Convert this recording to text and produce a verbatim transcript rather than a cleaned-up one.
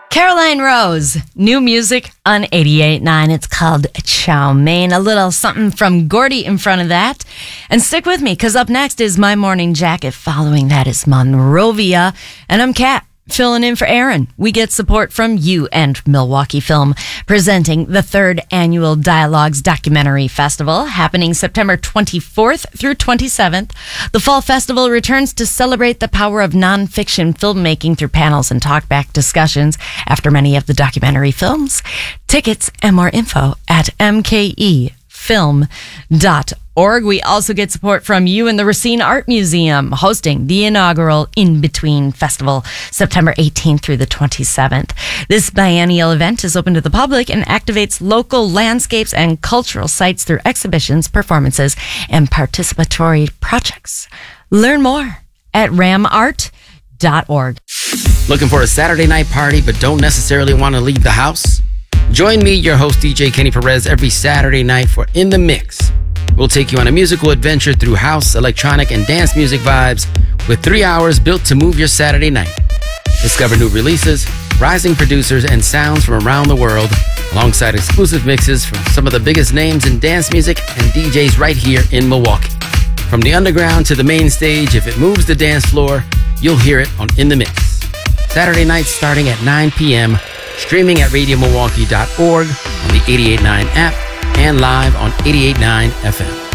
Caroline Rose, new music on eighty-eight point nine. It's called Chow Mein. A little something from Gordy in front of that. And stick with me, because up next is My Morning Jacket. Following that is Monrovia. And I'm Kat, filling in for Aaron. We get support from you and Milwaukee Film, presenting the third annual Dialogues Documentary Festival, happening September twenty-fourth through twenty-seventh. The Fall Festival returns to celebrate the power of nonfiction filmmaking through panels and talkback discussions after many of the documentary films. Tickets and more info at m k e film dot org. We also get support from you and the Racine Art Museum, hosting the inaugural In Between Festival, September eighteenth through the twenty-seventh. This biennial event is open to the public and activates local landscapes and cultural sites through exhibitions, performances, and participatory projects. Learn more at ram art dot org. Looking for a Saturday night party but don't necessarily want to leave the house? Join me, your host D J Kenny Perez, every Saturday night for In the Mix. We'll take you on a musical adventure through house, electronic, and dance music vibes with three hours built to move your Saturday night. Discover new releases, rising producers, and sounds from around the world, alongside exclusive mixes from some of the biggest names in dance music and D Js right here in Milwaukee. From the underground to the main stage, if it moves the dance floor, you'll hear it on In the Mix. Saturday nights starting at nine p.m., streaming at radio milwaukee dot org, on the eighty-eight point nine app, and live on eighty-eight point nine F M.